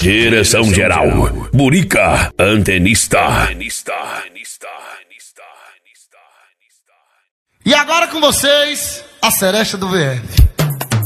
Direção geral, Murica, antenista. E agora com vocês, a Seresta do VF.